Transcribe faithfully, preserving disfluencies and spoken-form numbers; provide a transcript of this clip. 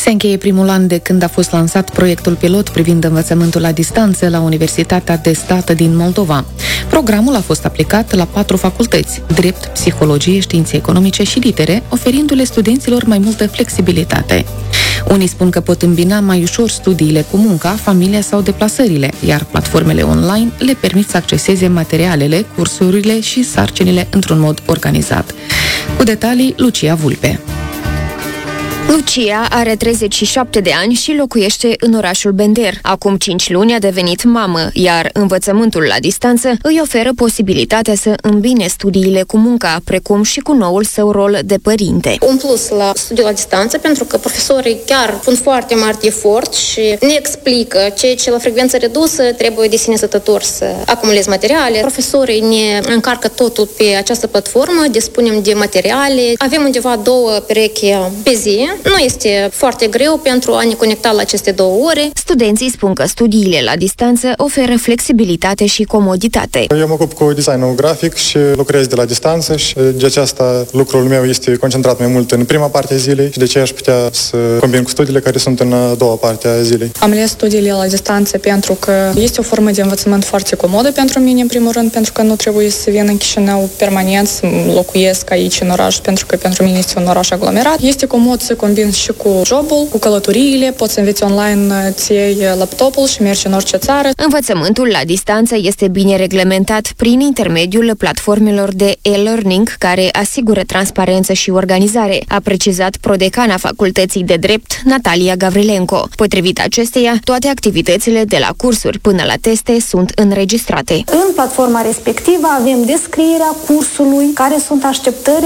Se încheie primul an de când a fost lansat proiectul pilot privind învățământul la distanță la Universitatea de Stat din Moldova. Programul a fost aplicat la patru facultăți: drept, psihologie, științe economice și litere, oferindu-le studenților mai multă flexibilitate. Unii spun că pot îmbina mai ușor studiile cu munca, familia sau deplasările, iar platformele online le permit să acceseze materialele, cursurile și sarcinile într-un mod organizat. Cu detalii, Lucia Vulpe. Lucia are treizeci și șapte de ani și locuiește în orașul Bender. Acum cinci luni a devenit mamă, iar învățământul la distanță îi oferă posibilitatea să îmbine studiile cu munca, precum și cu noul său rol de părinte. Un plus la studiul la distanță, pentru că profesorii chiar pun foarte mare efort și ne explică ceea ce la frecvență redusă trebuie de sine stătător să acumulezi materiale. Profesorii ne încarcă totul pe această platformă, dispunem de materiale, avem undeva două perechi pe zi. Nu este foarte greu pentru a ne conecta la aceste două ore. Studenții spun că studiile la distanță oferă flexibilitate și comoditate. Eu mă ocup cu designul grafic și lucrez de la distanță și de aceasta lucrul meu este concentrat mai mult în prima parte a zilei și de aceea aș putea să combin cu studiile care sunt în a doua parte a zilei. Am ales studiile la distanță pentru că este o formă de învățământ foarte comodă pentru mine, în primul rând, pentru că nu trebuie să vin în Chișinău permanent, să locuiesc aici în oraș, pentru că pentru mine este un oraș aglomerat. Este comod să combin și cu jobul, cu călătoriile, poți să înveți online, ți iei laptopul și mergi în orice țară. Învățământul la distanță este bine reglementat prin intermediul platformelor de e-learning care asigură transparență și organizare, a precizat prodecana Facultății de Drept, Natalia Gavrilenko. Potrivit acesteia, toate activitățile de la cursuri până la teste sunt înregistrate. În platforma respectivă avem descrierea cursului, care sunt așteptările